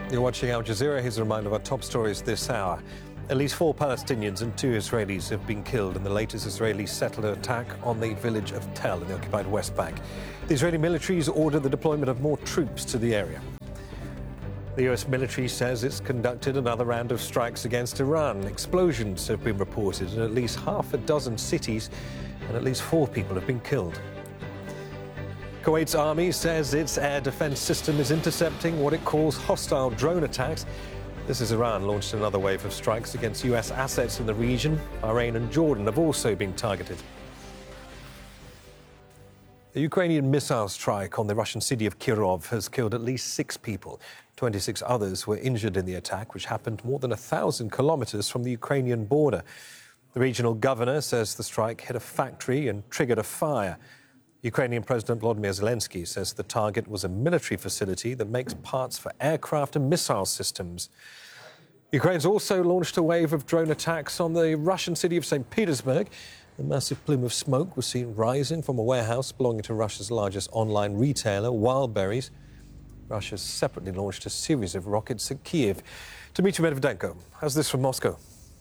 You're watching Al Jazeera. Here's a reminder of our top stories this hour. At least 4 Palestinians and 2 Israelis have been killed in the latest Israeli settler attack on the village of Tel in the occupied West Bank. The Israeli military has ordered the deployment of more troops to the area. The US military says it's conducted another round of strikes against Iran. Explosions have been reported in at least half a dozen cities, and at least 4 people have been killed. Kuwait's army says its air defense system is intercepting what it calls hostile drone attacks. This as Iran launched another wave of strikes against US assets in the region. Bahrain and Jordan have also been targeted. A Ukrainian missile strike on the Russian city of Kirov has killed at least 6 people. 26 others were injured in the attack, which happened more than 1,000 kilometers from the Ukrainian border. The regional governor says the strike hit a factory and triggered a fire. Ukrainian President Volodymyr Zelensky says the target was a military facility that makes parts for aircraft and missile systems. Ukraine's also launched a wave of drone attacks on the Russian city of St. Petersburg. A massive plume of smoke was seen rising from a warehouse belonging to Russia's largest online retailer, Wildberries. Russia separately launched a series of rockets at Kiev. Dmitry Medvedenko has this from Moscow.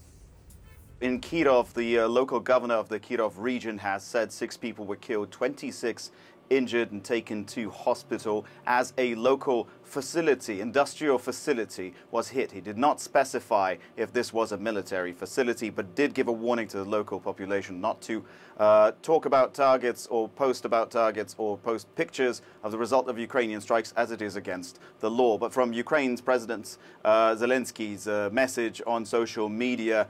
In Kirov, the local governor of the Kirov region has said 6 people were killed, 26 injured and taken to hospital as a local facility, industrial facility, was hit. He did not specify if this was a military facility, but did give a warning to the local population not to talk about targets or post about targets or post pictures of the result of Ukrainian strikes, as it is against the law. But from Ukraine's President Zelensky's message on social media,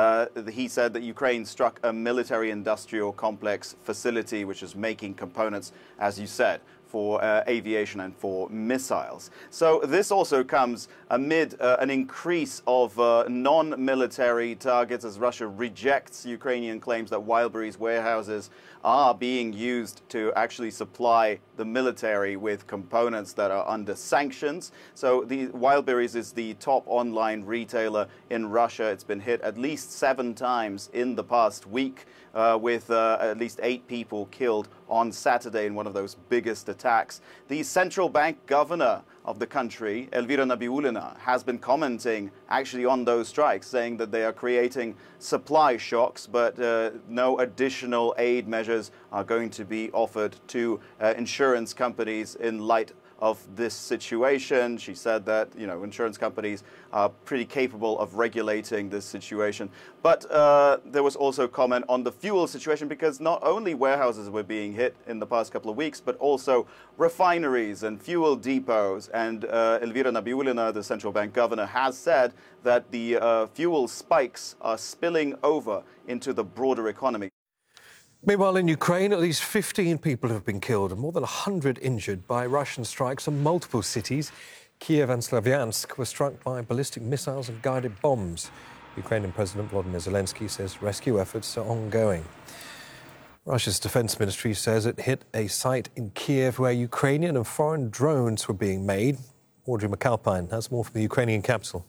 he said that Ukraine struck a military industrial complex facility which is making components, as you said, for aviation and for missiles. So this also comes amid an increase of non-military targets as Russia rejects Ukrainian claims that Wildberries warehouses are being used to actually supply the military with components that are under sanctions. So the Wildberries is the top online retailer in Russia. It's been hit at least 7 times in the past week, with at least 8 people killed on Saturday in one of those biggest attacks. The central bank governor of the country, Elvira Nabiullina, has been commenting actually on those strikes, saying that they are creating supply shocks, but no additional aid measures are going to be offered to insurance companies in light of this situation. She said that, insurance companies are pretty capable of regulating this situation. But there was also comment on the fuel situation, because not only warehouses were being hit in the past couple of weeks, but also refineries and fuel depots. And Elvira Nabiullina, the central bank governor, has said that the fuel spikes are spilling over into the broader economy. Meanwhile, in Ukraine, at least 15 people have been killed and more than 100 injured by Russian strikes on multiple cities. Kiev and Slavyansk were struck by ballistic missiles and guided bombs. Ukrainian President Volodymyr Zelensky says rescue efforts are ongoing. Russia's defense ministry says it hit a site in Kiev where Ukrainian and foreign drones were being made. Audrey McAlpine has more from the Ukrainian capital.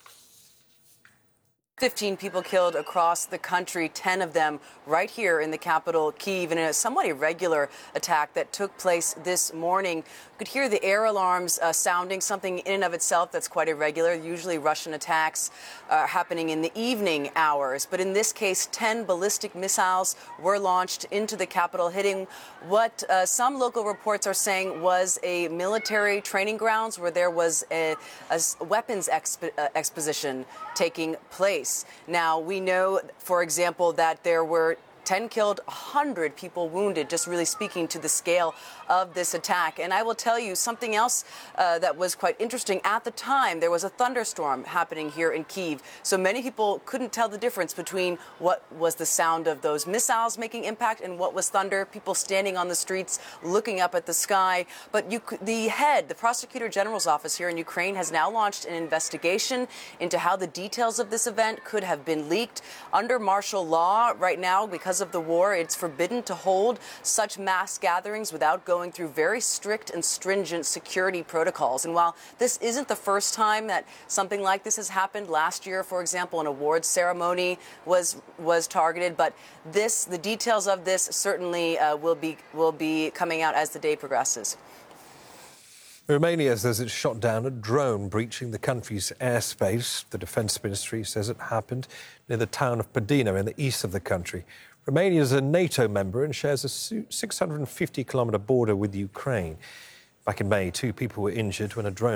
15 people killed across the country, 10 of them right here in the capital, Kyiv, in a somewhat irregular attack that took place this morning. You could hear the air alarms sounding, something in and of itself that's quite irregular. Usually Russian attacks are happening in the evening hours. But in this case, 10 ballistic missiles were launched into the capital, hitting what some local reports are saying was a military training grounds where there was a weapons exposition taking place. Now, we know, for example, that there were 10 killed, 100 people wounded, just really speaking to the scale of this attack. And I will tell you something else that was quite interesting. At the time, there was a thunderstorm happening here in Kyiv. So many people couldn't tell the difference between what was the sound of those missiles making impact and what was thunder, people standing on the streets looking up at the sky. But the prosecutor general's office here in Ukraine has now launched an investigation into how the details of this event could have been leaked. Under martial law right now, because of the war, it's forbidden to hold such mass gatherings without going through very strict and stringent security protocols. And while this isn't the first time that something like this has happened, last year, for example, an awards ceremony was targeted, but the details of this certainly will be coming out as the day progresses. Romania says it shot down a drone breaching the country's airspace. The Defence Ministry says it happened near the town of Padina in the east of the country. Romania is a NATO member and shares a 650-kilometre border with Ukraine. Back in May, 2 people were injured when a drone